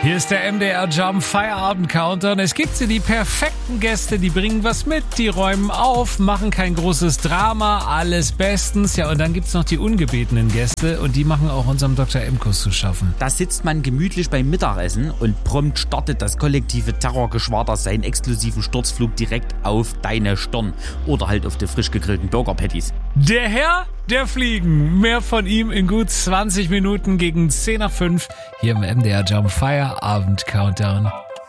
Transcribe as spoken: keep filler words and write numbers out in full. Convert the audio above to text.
Hier ist der M D R Jump Feierabend Countdown. Es gibt sie, die perfekten Gäste, die bringen was mit, die räumen auf, machen kein großes Drama, alles bestens. Ja, und dann gibt's noch die ungebetenen Gäste und die machen auch unserem Doktor M-Kuss zu schaffen. Da sitzt man gemütlich beim Mittagessen und prompt startet das kollektive Terrorgeschwader seinen exklusiven Sturzflug direkt auf deine Stirn oder halt auf die frisch gegrillten Burger-Patties. Der Herr der Fliegen. Mehr von ihm in gut zwanzig Minuten gegen zehn nach fünf hier im M D R Jump Feierabend Countdown.